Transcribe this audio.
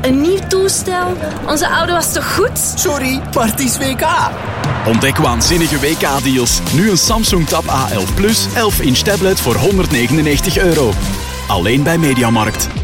Een nieuw toestel? Onze oude was toch goed? Sorry, maar het is WK. Ontdek waanzinnige WK-deals. Nu een Samsung Tab A11 Plus 11-inch tablet voor €199. Alleen bij Mediamarkt.